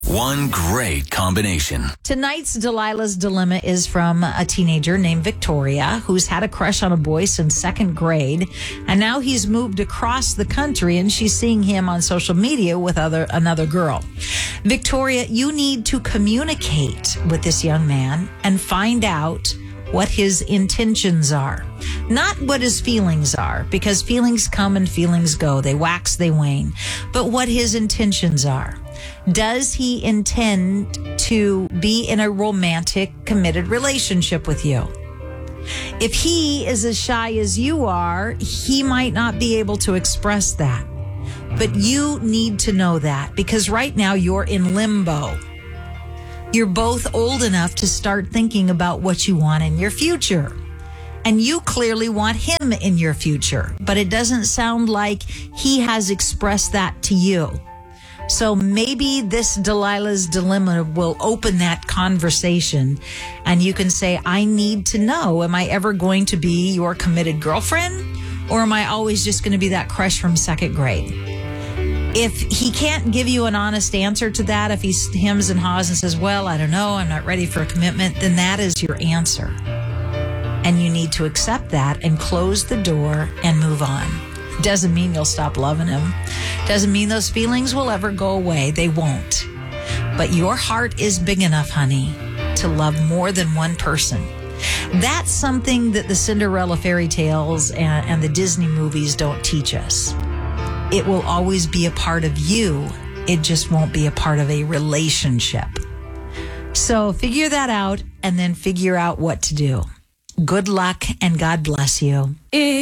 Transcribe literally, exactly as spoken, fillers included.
One great combination. Tonight's Delilah's Dilemma is from a teenager named Victoria who's had a crush on a boy since second grade, and now he's moved across the country and she's seeing him on social media with other another girl. Victoria, you need to communicate with this young man and find out what his intentions are. Not what his feelings are, because feelings come and feelings go. They wax, they wane. But what his intentions are. Does he intend to be in a romantic, committed relationship with you? If he is as shy as you are, he might not be able to express that. But you need to know that, because right now you're in limbo. You're both old enough to start thinking about what you want in your future. And you clearly want him in your future, but it doesn't sound like he has expressed that to you. So maybe this Delilah's Dilemma will open that conversation and you can say, I need to know, am I ever going to be your committed girlfriend? Or am I always just going to be that crush from second grade? If he can't give you an honest answer to that, if he hems and haws and says, well, I don't know, I'm not ready for a commitment, then that is your answer. And you need to accept that and close the door and move on. Doesn't mean you'll stop loving him. Doesn't mean those feelings will ever go away. They won't. But your heart is big enough, honey, to love more than one person. That's something that the Cinderella fairy tales and, and the Disney movies don't teach us. It will always be a part of you. It just won't be a part of a relationship. So figure that out and then figure out what to do. Good luck and God bless you.